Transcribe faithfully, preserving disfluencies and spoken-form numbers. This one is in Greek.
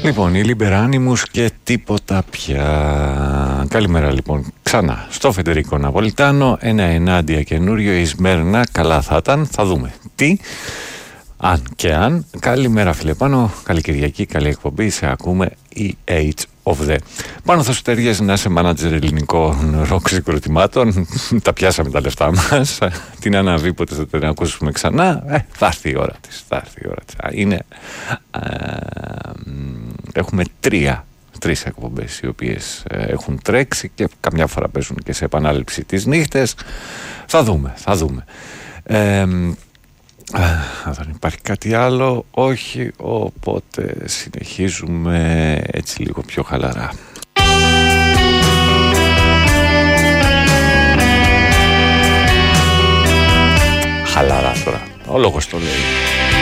Λοιπόν, η Liber Animus και τίποτα πια. Καλημέρα λοιπόν ξανά στο Φεντερίκο Ναπολιτάνο. Ένα ενάντια καινούριο η Σμέρνα. Καλά θα ήταν, θα δούμε τι. Αν και αν. Καλημέρα φίλε Πάνο, καλή Κυριακή, καλή εκπομπή. Σε ακούμε η Age of the. Πάνω θα σου ταιριάζει να είσαι μάνατζερ ελληνικών ροκ συγκροτημάτων. Τα πιάσαμε τα λεφτά μας. Την αναβεί, πότε θα την ακούσουμε ξανά. Ε, θα έρθει η ώρα της. Θα έρθει η ώρα της. Είναι, ε, έχουμε τρία Τρεις εκπομπές οι οποίες ε, έχουν τρέξει και καμιά φορά παίζουν και σε επανάληψη τις νύχτες. Θα δούμε, θα δούμε. Ε, αν δεν υπάρχει κάτι άλλο, όχι, οπότε συνεχίζουμε έτσι λίγο πιο χαλαρά. Χαλαρά τώρα, ο λόγος το λέει.